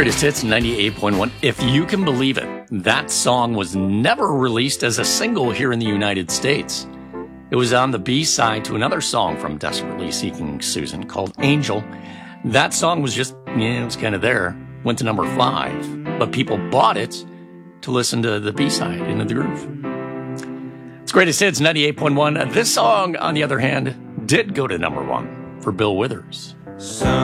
Greatest Hits 98.1. If you can believe it, that song was never released as a single here in the United States. It was on the B-side to another song from Desperately Seeking Susan called Angel. That song was just, it was kind of there. Went to number 5. But people bought it to listen to the B-side, Into the Groove. It's Greatest Hits 98.1. This song, on the other hand, did go to number 1 for Bill Withers.